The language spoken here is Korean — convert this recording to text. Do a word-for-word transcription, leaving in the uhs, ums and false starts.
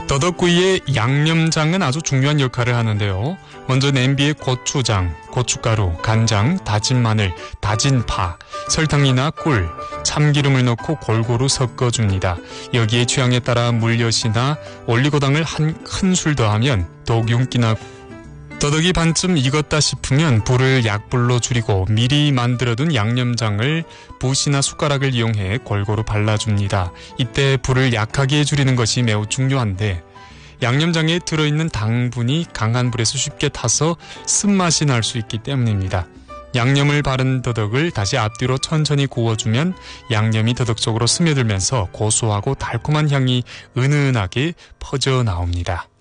더덕구이의 양념장은 아주 중요한 역할을 하는데요. 먼저 냄비에 고추장, 고춧가루, 간장, 다진 마늘, 다진 파, 설탕이나 꿀, 참기름을 넣고 골고루 섞어줍니다. 여기에 취향에 따라 물엿이나 올리고당을 한 큰술 더하면 더욱 윤기 나고, 더덕이 반쯤 익었다 싶으면 불을 약불로 줄이고 미리 만들어둔 양념장을 붓이나 숟가락을 이용해 골고루 발라줍니다. 이때 불을 약하게 줄이는 것이 매우 중요한데, 양념장에 들어있는 당분이 강한 불에서 쉽게 타서 쓴맛이 날 수 있기 때문입니다. 양념을 바른 더덕을 다시 앞뒤로 천천히 구워주면 양념이 더덕 속으로 스며들면서 고소하고 달콤한 향이 은은하게 퍼져 나옵니다.